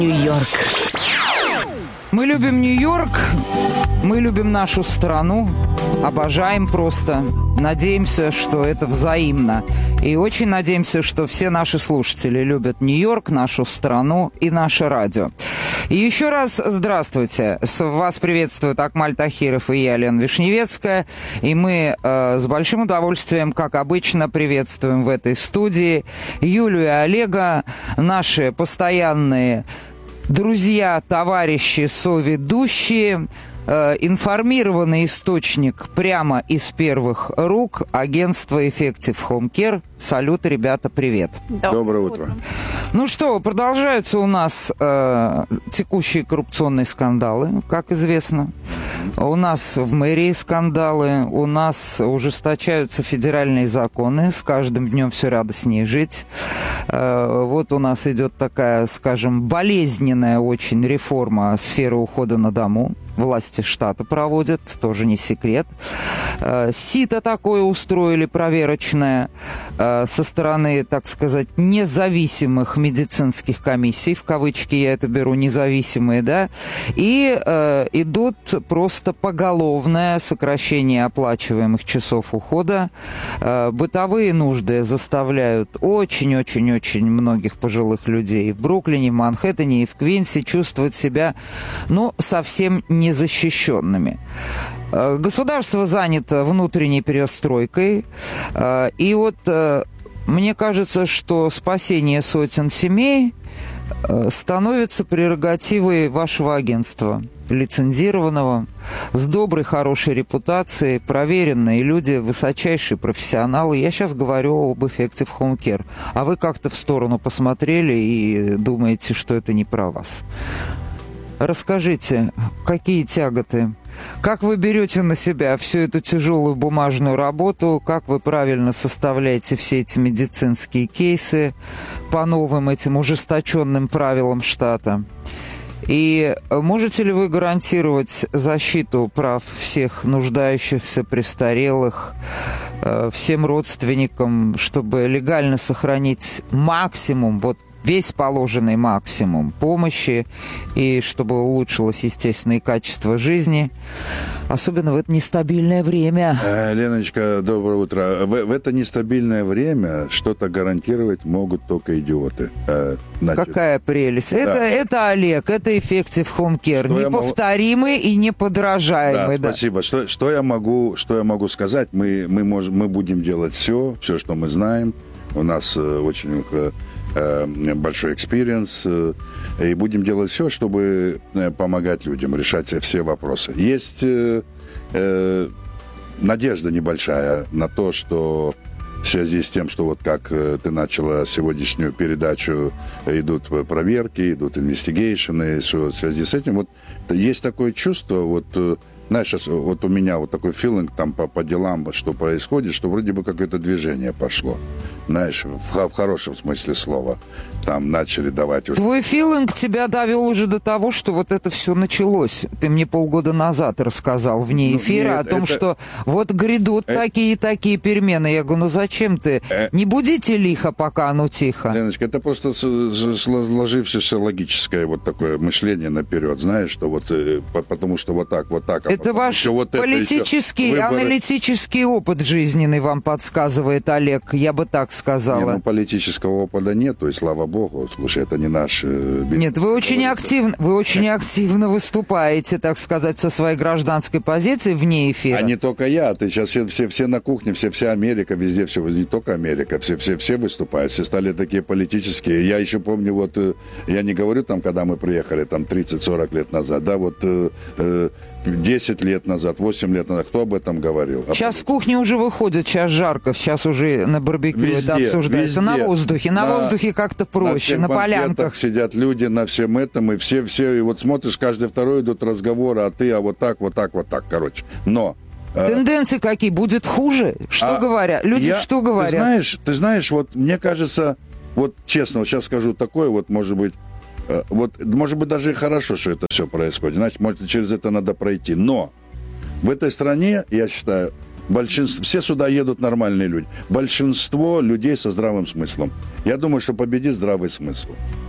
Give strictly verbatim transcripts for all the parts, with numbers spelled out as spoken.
Нью-Йорк. Мы любим Нью-Йорк, мы любим нашу страну, обожаем просто. Надеемся, что это взаимно. И очень надеемся, что все наши слушатели любят Нью-Йорк, нашу страну и наше радио. И еще раз здравствуйте. Вас приветствуют Акмаль Тахиров и я, Лена Вишневецкая. И мы э, с большим удовольствием, как обычно, приветствуем в этой студии Юлю и Олега, наши постоянные друзья, товарищи, соведущие, э, информированный источник прямо из первых рук, агентство Effective Home Care. Салют, ребята, привет. Доброе утро. Ну что, продолжаются у нас э, текущие коррупционные скандалы, как известно. У нас в мэрии скандалы, у нас ужесточаются федеральные законы, с каждым днем все радостнее жить. Э, вот у нас идет такая, скажем, болезненная очень реформа сферы ухода на дому. Власти штата проводят, тоже не секрет. Э, сито такое устроили проверочное э, со стороны, так сказать, независимых медицинских комиссий, в кавычки я это беру, независимые, да, и э, идут просто поголовное сокращение оплачиваемых часов ухода. Э, бытовые нужды заставляют очень-очень-очень многих пожилых людей в Бруклине, в Манхэттене и в Квинсе чувствовать себя, ну, совсем незащищенными. Государство занято внутренней перестройкой, и вот мне кажется, что спасение сотен семей становится прерогативой вашего агентства, лицензированного, с доброй, хорошей репутацией, проверенные люди, высочайшие профессионалы. Я сейчас говорю об Effective Home Care. А вы как-то в сторону посмотрели и думаете, что это не про вас. Расскажите, какие тяготы? Как вы берете на себя всю эту тяжелую бумажную работу? Как вы правильно составляете все эти медицинские кейсы по новым этим ужесточенным правилам штата? И можете ли вы гарантировать защиту прав всех нуждающихся, престарелых, всем родственникам, чтобы легально сохранить максимум, вот весь положенный максимум помощи, и чтобы улучшилось, естественно, и качество жизни, особенно в это нестабильное время? Леночка, доброе утро. В, в это нестабильное время что-то гарантировать могут только идиоты. Значит, какая прелесть. Да. Это, это Олег, это Effective Home Care. Что неповторимый могу... и неподражаемый. Да, да. Спасибо. Что, что, я могу, что я могу сказать? Мы, мы, можем, мы будем делать все, все, что мы знаем. У нас очень большой экспириенс, и будем делать все, чтобы помогать людям решать все вопросы. Есть э, надежда небольшая на то, что в связи с тем, что вот как ты начала сегодняшнюю передачу, идут проверки, идут инвестигейшены, в связи с этим вот есть такое чувство, вот знаешь, вот у меня вот такой филинг там по, по делам, что происходит, что вроде бы какое-то движение пошло. Знаешь, в, в хорошем смысле слова. Там начали давать... Уже... Твой филинг тебя довел уже до того, что вот это все началось. Ты мне полгода назад рассказал вне эфира ну, нет, о том, это... что вот грядут это... такие-такие перемены. Я говорю, ну зачем ты? Э... Не будите лихо, пока оно тихо. Леночка, это просто сложившееся логическое вот такое мышление наперед. Знаешь, что вот... Потому что вот так, вот так... Это ваш вот политический, это аналитический опыт жизненный вам подсказывает, Олег, я бы так сказала. Не, ну, политического опыта нет, то есть, слава богу, слушай, это не наш... Нет, вы очень, активно, вы очень активно выступаете, так сказать, со своей гражданской позиции вне эфира. А не только я, ты сейчас все, все, все на кухне, все, вся Америка, везде все, не только Америка, все, все, все выступают, все стали такие политические. Я еще помню, вот, я не говорю там, когда мы приехали, там, тридцать-сорок лет назад, да, вот... десять лет назад, восемь лет назад, кто об этом говорил? Сейчас с кухни уже выходят, сейчас жарко, сейчас уже на барбекю везде, это обсуждается. Везде. На воздухе, на, на воздухе как-то проще, на, на полянках. Сидят люди на всем этом, и все, все, и вот смотришь, каждый второй идут разговоры, а ты, а вот так, вот так, вот так, короче. Но... Тенденции какие? Будет хуже? Что а говорят? Люди я, что говорят? Ты знаешь, ты знаешь, вот мне кажется, вот честно, вот сейчас скажу такое, вот может быть, вот, может быть, даже и хорошо, что это все происходит. Значит, может, через это надо пройти. Но в этой стране, я считаю, большинство, все сюда едут нормальные люди. Большинство людей со здравым смыслом. Я думаю, что победит здравый смысл.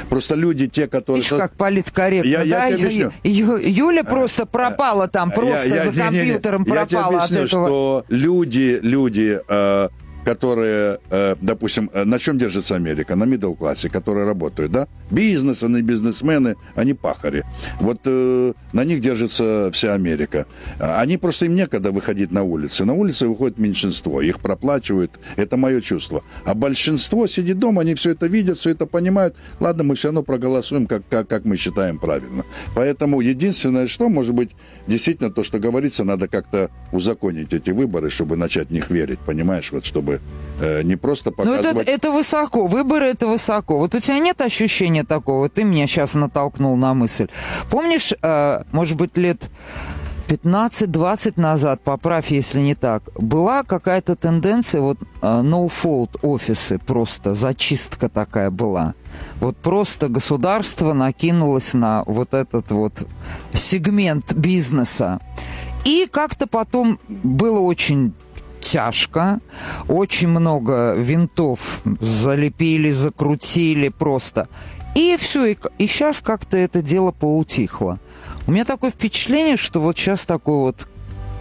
Просто люди, те, которые... Видишь, как политкорректно, я, да? я тебе объясню. Ю, Юля просто пропала там, просто я, я, за компьютером не, не, не. пропала я тебе объясню, от этого. что люди, люди... Э, которые, э, допустим, на чем держится Америка? На middle-классе, которые работают, да? Бизнес, они бизнесмены, они пахари. Вот э, на них держится вся Америка. Они просто, им некогда выходить на улицы. На улицы выходит меньшинство, их проплачивают. Это мое чувство. А большинство сидит дома, они все это видят, все это понимают. Ладно, мы все равно проголосуем, как, как, как мы считаем правильно. Поэтому единственное, что, может быть, действительно то, что говорится, надо как-то узаконить эти выборы, чтобы начать в них верить, понимаешь? Вот чтобы э, не просто показывать... Ну, это, это высоко, выборы это высоко. Вот у тебя нет ощущения такого? Ты меня сейчас натолкнул на мысль. Помнишь, э, может быть, лет пятнадцать-двадцать назад, поправь, если не так, была какая-то тенденция, вот no-fault офисы, просто зачистка такая была. Вот просто государство накинулось на вот этот вот сегмент бизнеса. И как-то потом было очень тяжко, очень много винтов залепили, закрутили просто. И все, и, и сейчас как-то это дело поутихло. У меня такое впечатление, что вот сейчас такой вот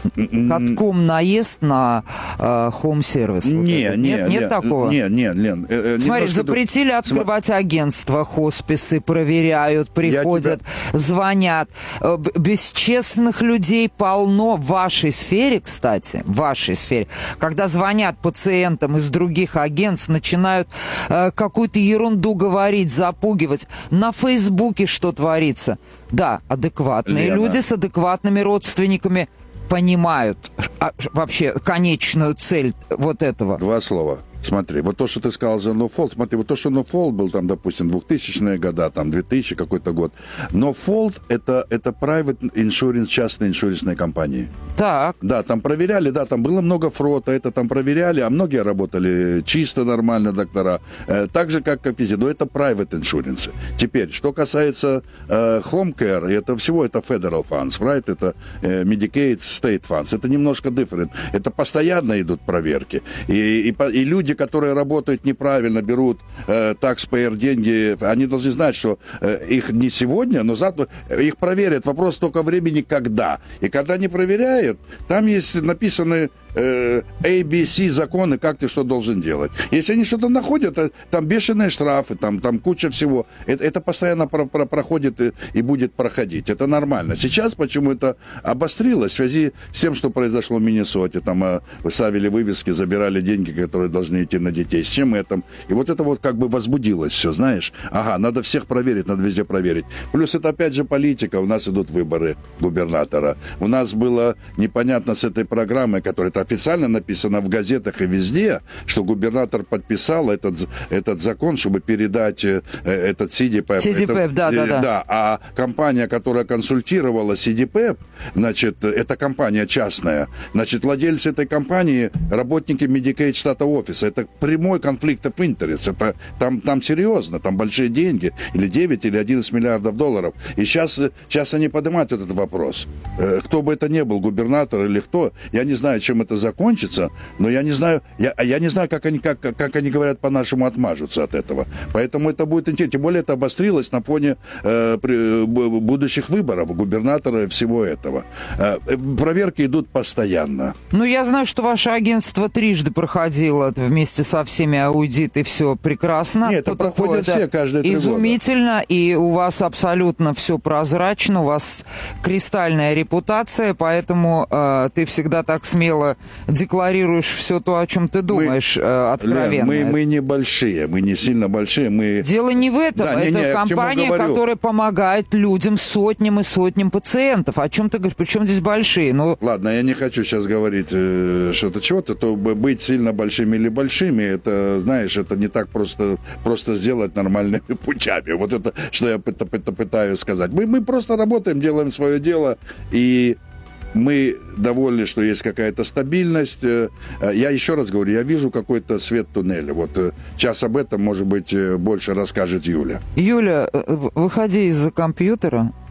катком наезд на хоум-сервис. Э, не, вот не, нет, нет не, такого? Не, не, Лен. Э, Смотри, запретили ду... открывать агентства, хосписы, проверяют, приходят, тебя... звонят. Бесчестных людей полно в вашей сфере, кстати, в вашей сфере. Когда звонят пациентам из других агентств, начинают э, какую-то ерунду говорить, запугивать. На Фейсбуке что творится? Да, адекватные Лена. люди с адекватными родственниками понимают а, вообще конечную цель вот этого. Два слова. Смотри, вот то, что ты сказал за no-fault, смотри, вот то, что no-fault был там, допустим, двухтысячные года, там, две тысячи какой-то год. No-fault это, это private insurance, частные иншуренсные компании. Так. Да, там проверяли, да, там было много фрота, это там проверяли, а многие работали чисто, нормально, доктора. Э, так же, как в везде, но это private insurance. Теперь, что касается э, home care, это всего, это federal funds, right, это э, Medicaid, state funds, это немножко different. Это постоянно идут проверки. И, и, и люди, которые работают неправильно, берут э, taxpayer деньги, они должны знать, что э, их не сегодня, но завтра их проверят. Вопрос только времени, когда. И когда не проверяют, там есть написаны э, A, B, C законы, как ты что должен делать. Если они что-то находят, там бешеные штрафы, там, там куча всего. Это, это постоянно про, про, проходит и, и будет проходить. Это нормально. Сейчас почему это обострилось в связи с тем, что произошло в Миннесоте. Там э, ставили вывески, забирали деньги, которые должны идти на детей. С чем это? И вот это вот как бы возбудилось все, знаешь. Ага, надо всех проверить, надо везде проверить. Плюс это опять же политика. У нас идут выборы губернатора. У нас было непонятно с этой программой, которая это официально написано в газетах и везде, что губернатор подписал этот, этот закон, чтобы передать э, этот си ди пэп. си ди пэп, да, да, да. Да, а компания, которая консультировала си ди пэп, значит, это компания частная, значит, владельцы этой компании, работники Medicaid штата офиса. Это прямой конфликт of interest. Это, там, там серьезно, там большие деньги, или девять, или одиннадцать миллиардов долларов. И сейчас, сейчас они поднимают этот вопрос. Э, кто бы это ни был, губернатор или кто, я не знаю, чем это закончится, но я не знаю, я, я не знаю, как они, как, как они говорят по-нашему, отмажутся от этого. Поэтому это будет интересно. Тем более это обострилось на фоне э, при, будущих выборов губернатора и всего этого. Э, проверки идут постоянно. Ну, я знаю, что ваше агентство трижды проходило вместе со всеми аудит, и все прекрасно. Нет, это Тут проходят такое, все каждые три года. Изумительно, и у вас абсолютно все прозрачно, у вас кристальная репутация, поэтому э, ты всегда так смело декларируешь все то, о чем ты думаешь, мы, э, откровенно. Лен, мы, мы не большие, мы не сильно большие. Мы... Дело не в этом, да, это не, не, компания, которая помогает людям, сотням и сотням пациентов. О чем ты говоришь? Причем здесь большие? Ну... Ладно, я не хочу сейчас говорить э, что-то чего-то, то быть сильно большими или большими, это, знаешь, это не так просто, просто сделать нормальными путями. Вот это, что я пытаюсь сказать. Мы, мы просто работаем, делаем свое дело, и мы довольны, что есть какая-то стабильность. Я еще раз говорю, я вижу какой-то свет туннеля. Вот сейчас об этом, может быть, больше расскажет Юля. Юля, выходи из-за компьютера.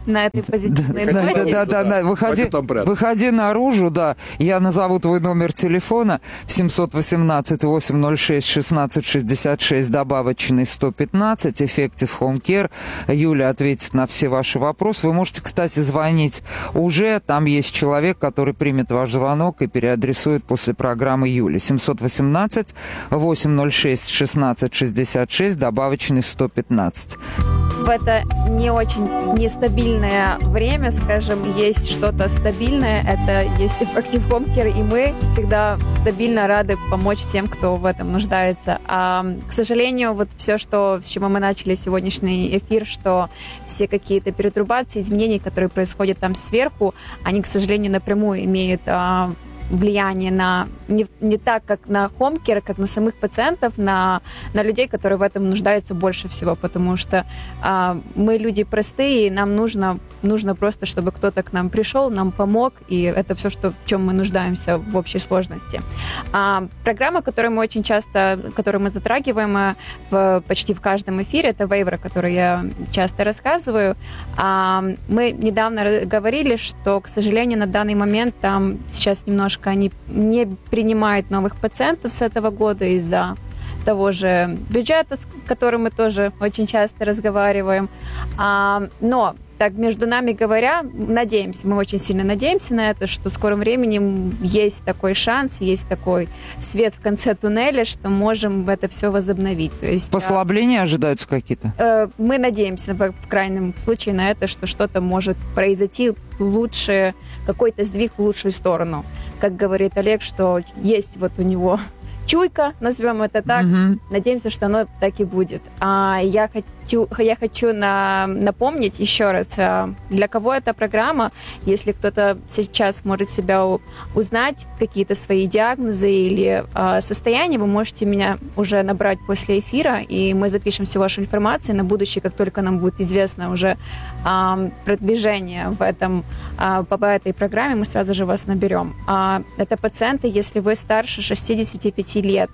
на этой позитивной Да, ноте. да, да, да, выходи, выходи наружу, да. Я назову твой номер телефона семь один восемь восемь ноль шесть шестнадцать шестьдесят шесть, добавочный сто пятнадцать, Effective Home Care. Юля ответит на все ваши вопросы. Вы можете, кстати, звонить уже. Там есть человек, который примет ваш звонок и переадресует после программы Юли. семь один восемь восемь ноль шесть шестнадцать шестьдесят шесть, добавочный сто пятнадцать. В это не очень нестабильное время, скажем, есть что-то стабильное, это есть Effective Home Care, и мы всегда стабильно рады помочь тем, кто в этом нуждается. А, к сожалению, вот все, что, с чего мы начали сегодняшний эфир, что все какие-то перетрубации, изменения, которые происходят там сверху, они, к сожалению, напрямую имеют а, влияние на не, не так, как на хомкер, как на самих пациентов, на, на людей, которые в этом нуждаются больше всего, потому что а, мы люди простые, и нам нужно, нужно просто, чтобы кто-то к нам пришел, нам помог, и это все, что, в чем мы нуждаемся в общей сложности. А, программа, которую мы очень часто, которую мы затрагиваем в, почти в каждом эфире, это вейвер, о которой я часто рассказываю. А, мы недавно говорили, что, к сожалению, на данный момент там сейчас немножко они не принимают новых пациентов с этого года из-за того же бюджета, с которым мы тоже очень часто разговариваем. А, но, так, между нами говоря, надеемся, мы очень сильно надеемся на это, что в скором времени есть такой шанс, есть такой свет в конце туннеля, что можем это все возобновить. То есть, послабления а, ожидаются какие-то? Э, мы надеемся, в, в крайнем случае, на это, что что-то может произойти лучше, какой-то сдвиг в лучшую сторону. Как говорит Олег, что есть вот у него чуйка, назовем это так. Mm-hmm. Надеемся, что оно так и будет. А я хочу, я хочу на, напомнить еще раз, для кого эта программа. Если кто-то сейчас может себя узнать, какие-то свои диагнозы или а, состояния, вы можете меня уже набрать после эфира, и мы запишем всю вашу информацию. На будущее, как только нам будет известно уже а, продвижение в этом, а, по этой программе, мы сразу же вас наберем. А, это пациенты, если вы старше шестидесяти пяти лет,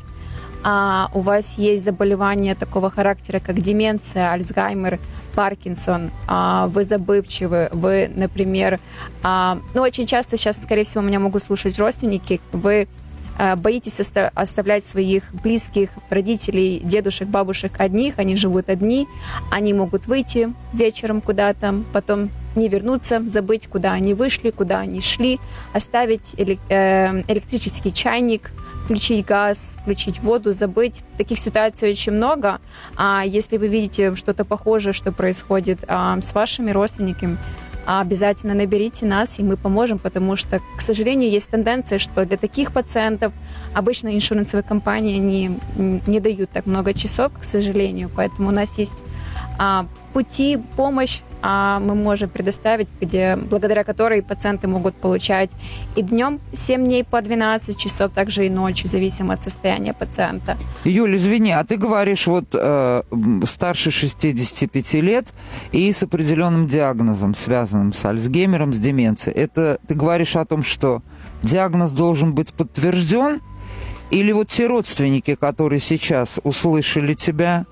а у вас есть заболевания такого характера, как деменция, Альцгеймер, Паркинсон, а, вы забывчивы, вы, например, а, ну, очень часто сейчас, скорее всего, меня могут слушать родственники, вы а, боитесь оста- оставлять своих близких, родителей, дедушек, бабушек одних, они живут одни, они могут выйти вечером куда-то, потом не вернуться, забыть, куда они вышли, куда они шли, оставить эле- э, электрический чайник, включить газ, включить воду, забыть. Таких ситуаций очень много. А если вы видите что-то похожее, что происходит а, с вашими родственниками, обязательно наберите нас, и мы поможем, потому что, к сожалению, есть тенденция, что для таких пациентов обычно иншурансовые компании не, не дают так много часов, к сожалению. Поэтому у нас есть а, пути, помощь, а мы можем предоставить, где, благодаря которой пациенты могут получать и днем семь дней по двенадцать часов, также и ночью, зависимо от состояния пациента. Юль, извини, а ты говоришь, вот э, старше шестидесяти пяти лет и с определенным диагнозом, связанным с Альцгеймером, с деменцией. Это ты говоришь о том, что диагноз должен быть подтвержден, или вот те родственники, которые сейчас услышали тебя,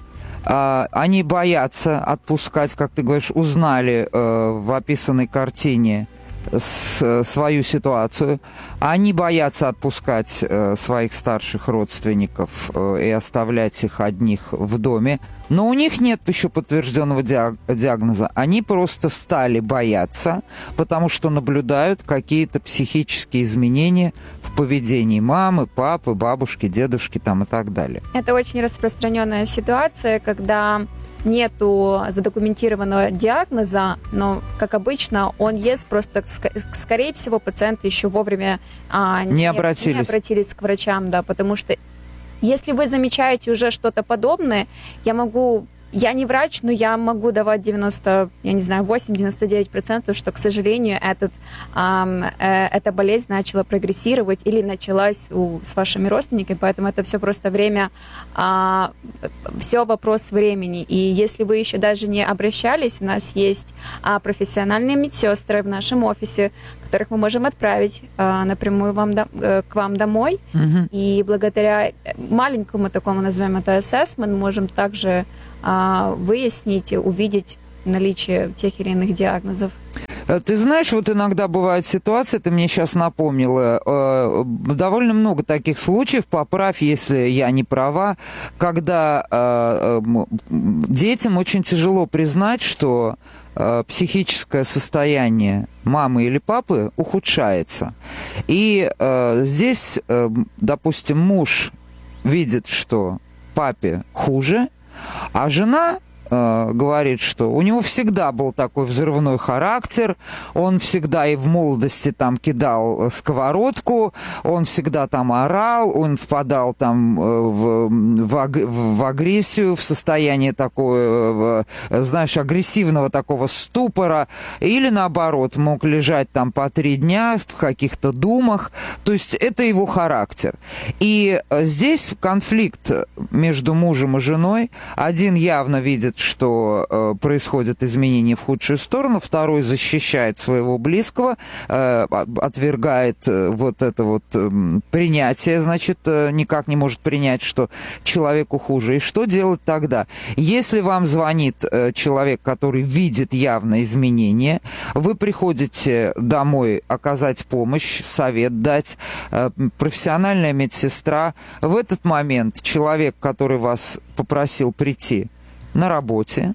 они боятся отпускать, как ты говоришь, узнали э, в описанной картине с, свою ситуацию. Они боятся отпускать э, своих старших родственников э, и оставлять их одних в доме. Но у них нет еще подтвержденного диаг- диагноза. Они просто стали бояться, потому что наблюдают какие-то психические изменения в поведении мамы, папы, бабушки, дедушки там, и так далее. Это очень распространенная ситуация, когда нету задокументированного диагноза, но, как обычно, он есть, просто, скорее всего, пациенты еще вовремя а, не, не, обратились. не обратились к врачам, да, потому что если вы замечаете уже что-то подобное, я могу... Я не врач, но я могу давать девяносто, я не знаю, восемь-девяносто девять процентов, что, к сожалению, этот, эм, э, эта болезнь начала прогрессировать или началась у, с вашими родственниками, поэтому это все просто время, э, все вопрос времени. И если вы еще даже не обращались, у нас есть э, профессиональные медсестры в нашем офисе, которых мы можем отправить э, напрямую вам до, э, к вам домой. Mm-hmm. И благодаря маленькому такому, назовем это, assessment, можем также выяснить, увидеть, наличие тех или иных диагнозов. Ты знаешь, вот иногда бывает ситуация, ты мне сейчас напомнила, э, довольно много таких случаев, поправь, если я не права, когда э, э, детям очень тяжело признать, что э, психическое состояние мамы или папы ухудшается. И э, здесь, э, допустим, муж видит, что папе хуже, а жена говорит, что у него всегда был такой взрывной характер, он всегда и в молодости там кидал сковородку, он всегда там орал, он впадал там в, в, в агрессию, в состояние такое, знаешь, агрессивного такого ступора, или наоборот, мог лежать там по три дня в каких-то думах, то есть это его характер. И здесь конфликт между мужем и женой, один явно видит, что э, происходят изменения в худшую сторону, второй защищает своего близкого, э, отвергает э, вот это вот э, принятие, значит, э, никак не может принять, что человеку хуже. И что делать тогда? Если вам звонит э, человек, который видит явно изменения, вы приходите домой оказать помощь, совет дать, э, профессиональная медсестра. В этот момент человек, который вас попросил прийти, на работе,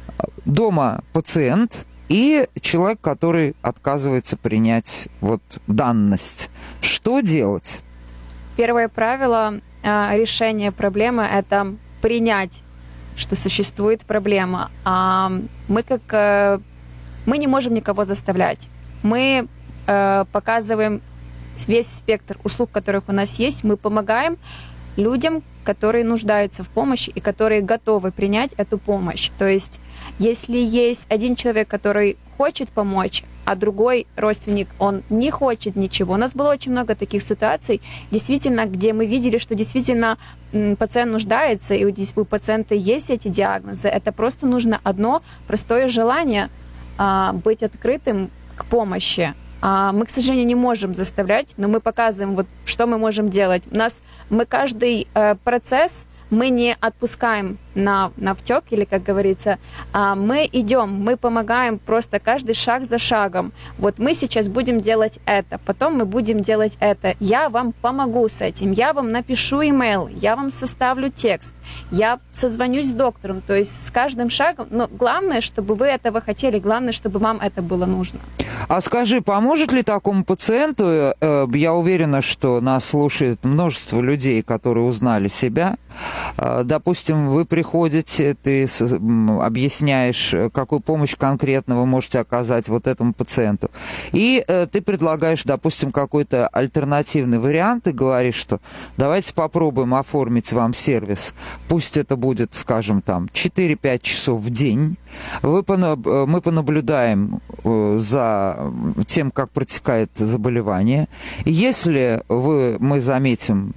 дома пациент и человек, который отказывается принять вот данность. Что делать? Первое правило э, решения проблемы – это принять, что существует проблема. А мы как э, мы не можем никого заставлять. Мы э, показываем весь спектр услуг, которых у нас есть. Мы помогаем людям, которые нуждаются в помощи и которые готовы принять эту помощь. То есть, если есть один человек, который хочет помочь, а другой родственник, он не хочет ничего. У нас было очень много таких ситуаций, действительно, где мы видели, что действительно пациент нуждается, и у пациента есть эти диагнозы. Это просто нужно одно простое желание а, быть открытым к помощи. Мы, к сожалению, не можем заставлять, но мы показываем, вот, что мы можем делать. У нас мы каждый э, процесс мы не отпускаем на, на втек, или, как говорится, а мы идем, мы помогаем просто каждый шаг за шагом. Вот мы сейчас будем делать это, потом мы будем делать это. Я вам помогу с этим, я вам напишу имейл, я вам составлю текст, я созвонюсь с доктором. То есть с каждым шагом, но главное, чтобы вы этого хотели, главное, чтобы вам это было нужно. А скажи, поможет ли такому пациенту, э, я уверена, что нас слушает множество людей, которые узнали себя. Э, допустим, вы приходите, ты с, объясняешь, какую помощь конкретно вы можете оказать вот этому пациенту. И э, ты предлагаешь, допустим, какой-то альтернативный вариант и говоришь, что давайте попробуем оформить вам сервис. Пусть это будет, скажем, там четыре-пять часов в день. Вы, мы понаблюдаем э, за тем, как протекает заболевание. Если вы, мы заметим,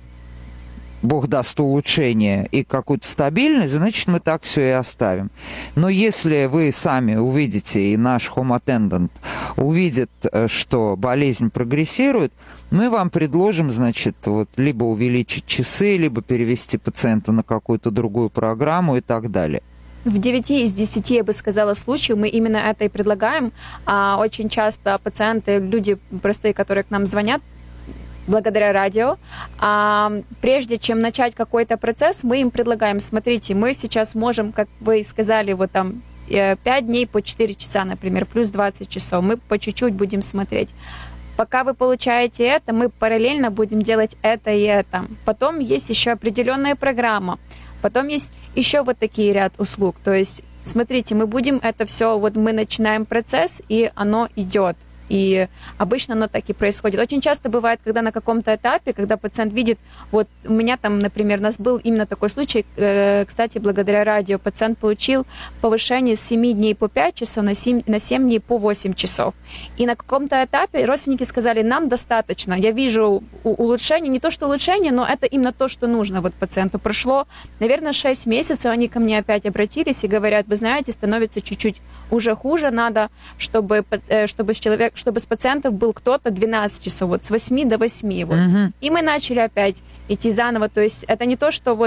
Бог даст улучшение и какую-то стабильность, значит, мы так все и оставим. Но если вы сами увидите, и наш Home Attendant увидит, что болезнь прогрессирует, мы вам предложим, значит, вот, либо увеличить часы, либо перевести пациента на какую-то другую программу и так далее. В девяти из десяти, я бы сказала, случаев мы именно это и предлагаем. А очень часто пациенты, люди простые, которые к нам звонят, благодаря радио, а прежде чем начать какой-то процесс, мы им предлагаем, смотрите, мы сейчас можем, как вы сказали, вот там пять дней по четыре часа, например, плюс двадцать часов, мы по чуть-чуть будем смотреть. Пока вы получаете это, мы параллельно будем делать это и это. Потом есть еще определенная программа. Потом есть еще вот такие ряд услуг. То есть, смотрите, мы будем это все, вот мы начинаем процесс, и оно идет. И обычно оно так и происходит. Очень часто бывает, когда на каком-то этапе, когда пациент видит, вот у меня там, например, у нас был именно такой случай, э, кстати, благодаря радио, пациент получил повышение с семи дней по пять часов на семь, на семь дней по восемь часов. И на каком-то этапе родственники сказали, нам достаточно, я вижу улучшение, не то что улучшение, но это именно то, что нужно вот пациенту. Прошло, наверное, шесть месяцев, они ко мне опять обратились и говорят, вы знаете, становится чуть-чуть уже хуже, надо, чтобы, чтобы человек чтобы с пациентов был кто-то двенадцать часов, вот с восьми до восьми. Вот. Uh-huh. И мы начали опять идти заново. То есть это не то, что вот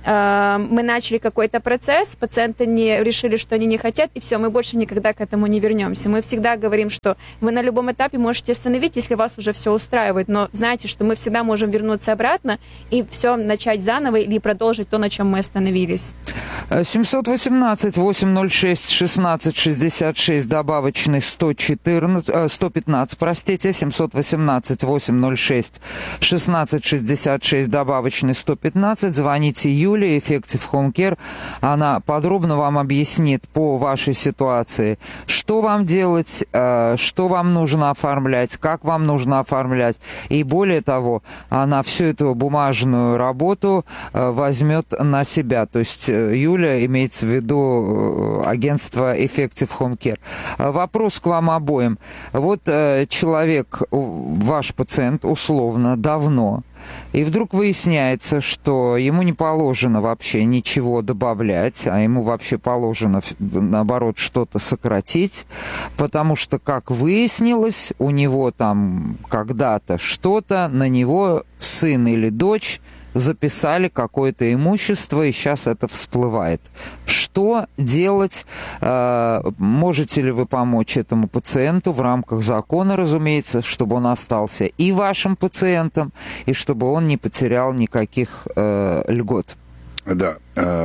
э, мы начали какой-то процесс, пациенты не решили, что они не хотят, и все, мы больше никогда к этому не вернемся. Мы всегда говорим, что вы на любом этапе можете остановить, если вас уже все устраивает, но знайте, что мы всегда можем вернуться обратно и все начать заново или продолжить то, на чем мы остановились. семьсот восемнадцать восемьсот шесть шестнадцать шестьдесят шесть, добавочный сто четырнадцать, сто пятнадцать, простите, семьсот восемнадцать восемьсот шесть шестнадцать шестьдесят шесть, добавочный сто пятнадцать. Звоните Юле, Effective Home Care. Она подробно вам объяснит по вашей ситуации, что вам делать, что вам нужно оформлять, как вам нужно оформлять. И более того, она всю эту бумажную работу возьмет на себя. То есть Юля имеется в виду агентство Effective Home Care. Вопрос к вам обоим. Вот человек, ваш пациент, условно, давно, и вдруг выясняется, что ему не положено вообще ничего добавлять, а ему вообще положено, наоборот, что-то сократить, потому что, как выяснилось, у него там когда-то что-то, на него сын или дочь записали какое-то имущество, и сейчас это всплывает. Что делать? Можете ли вы помочь этому пациенту в рамках закона, разумеется, чтобы он остался и вашим пациентом, и чтобы он не потерял никаких э, льгот? Да,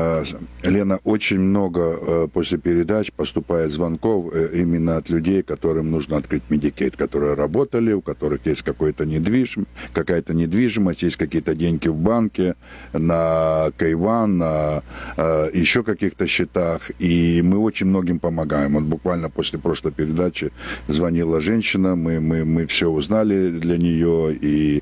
Лена, очень много после передач поступает звонков именно от людей, которым нужно открыть Medicaid, которые работали, у которых есть какой-то недвижим, какая-то недвижимость, есть какие-то деньги в банке, на кей один, на еще каких-то счетах, и мы очень многим помогаем. Вот буквально после прошлой передачи звонила женщина, мы, мы, мы все узнали для нее, и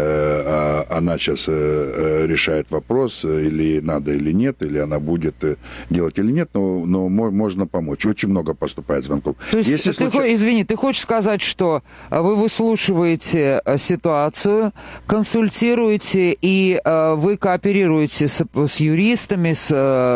э, она сейчас э, решает вопрос, или надо, или нет, или она будет делать или нет, но, но можно помочь. Очень много поступает звонков. То есть, Если ты, случай... извини, ты хочешь сказать, что вы выслушиваете ситуацию, консультируете, и вы кооперируете с, с юристами, с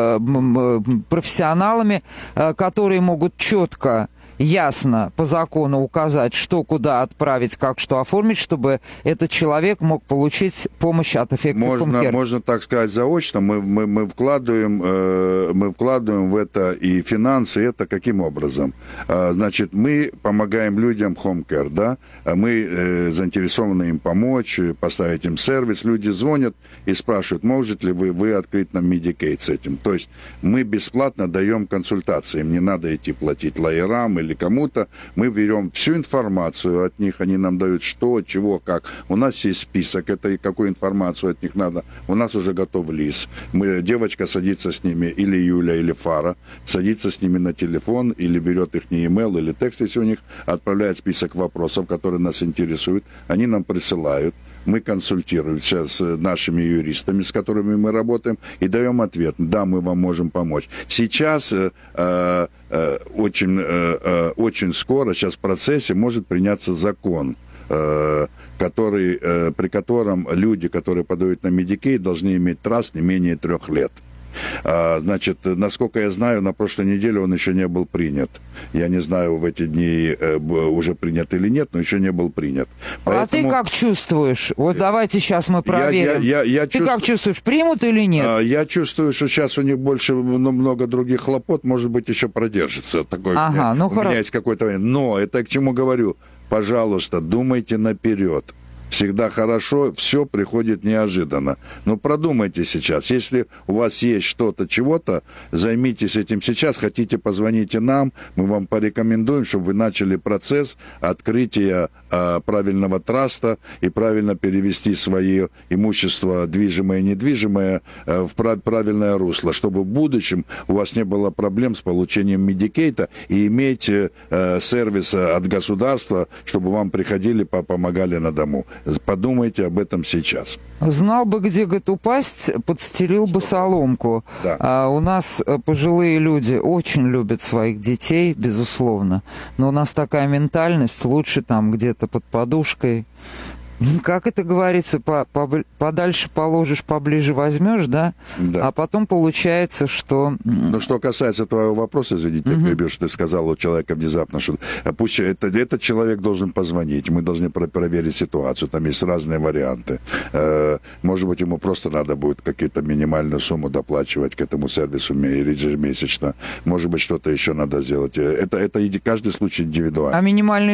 профессионалами, которые могут четко, ясно по закону указать, что куда отправить, как что оформить, чтобы этот человек мог получить помощь от Effective Home Care. Можно так сказать заочно. Мы, мы, мы, вкладываем, э, мы вкладываем в это и финансы. Это каким образом? Э, значит, мы помогаем людям Home Care, да? Мы э, заинтересованы им помочь, поставить им сервис. Люди звонят и спрашивают, можете ли вы, вы открыть нам Medicaid с этим. То есть мы бесплатно даем консультации. Им не надо идти платить лоерам или или кому-то, мы берем всю информацию от них, они нам дают что, чего, как. У нас есть список, это и какую информацию от них надо. У нас уже готов лист. Мы, девочка садится с ними, или Юля, или Фара, садится с ними на телефон, или берет их e-mail, или текст, если у них, отправляет список вопросов, которые нас интересуют. Они нам присылают. Мы консультируемся с нашими юристами, с которыми мы работаем, и даем ответ. Да, мы вам можем помочь. Сейчас э, э, очень, э, очень скоро, сейчас в процессе, может приняться закон, э, который, э, при котором люди, которые подают на Medicaid, должны иметь траст не менее трех лет. Значит, насколько я знаю, на прошлой неделе он еще не был принят. Я не знаю, в эти дни уже принят или нет, но еще не был принят. Поэтому... А ты как чувствуешь? Вот давайте сейчас мы проверим. Я, я, я, я ты чувств... как чувствуешь, примут или нет? Я чувствую, что сейчас у них больше, ну, много других хлопот, может быть, еще продержится. Такой ага, у меня, ну, у хоро... меня есть какой-то... Но это к чему говорю? Пожалуйста, думайте наперед. Всегда хорошо, все приходит неожиданно. Но продумайте сейчас. Если у вас есть что-то, чего-то, займитесь этим сейчас. Хотите, позвоните нам, мы вам порекомендуем, чтобы вы начали процесс открытия э, правильного траста и правильно перевести свое имущество, движимое и недвижимое, э, в прав- правильное русло, чтобы в будущем у вас не было проблем с получением Medicaid и иметь э, сервис от государства, чтобы вам приходили, помогали на дому. Подумайте об этом сейчас. Знал бы, где, говорит, упасть, подстелил бы соломку. Да. А у нас пожилые люди очень любят своих детей, безусловно. Но у нас такая ментальность, лучше там где-то под подушкой. Как это говорится, по, по- подальше положишь, поближе возьмешь, да? Да. А потом получается, что... Но что касается твоего вопроса, извините, я перебью, что ты сказал у человека внезапно, что а пусть это, этот человек должен позвонить, мы должны про- проверить ситуацию, там есть разные варианты. Э, может быть, ему просто надо будет какую-то минимальную сумму доплачивать к этому сервису ме- ежемесячно. Может быть, что-то еще надо сделать. Это, это иди- каждый случай индивидуально. А минимальный